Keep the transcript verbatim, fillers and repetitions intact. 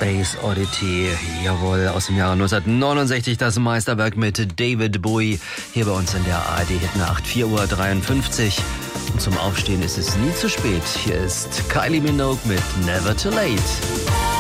Space Oddity, jawohl, aus dem Jahre neunzehnhundertneunundsechzig, das Meisterwerk mit David Bowie, hier bei uns in der A R D Hitnacht, vier Uhr dreiundfünfzig. Und zum Aufstehen ist es nie zu spät. Hier ist Kylie Minogue mit Never Too Late.